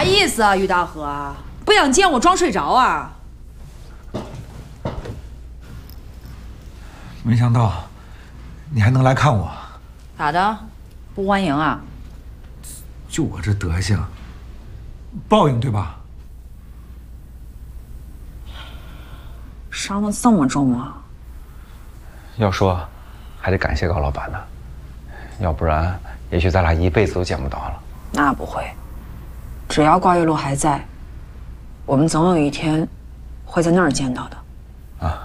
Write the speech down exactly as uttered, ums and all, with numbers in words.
意思啊，于大河？不想见我装睡着啊？ 没想到你还能来看我。 咋的？不欢迎啊？ 就我这德行，报应对吧？ 伤得这么重啊？ 要说，还得感谢高老板呢，要不然，也许咱俩一辈子都见不到了。 那不会，只要挂月路还在，我们总有一天会在那儿见到的。 啊，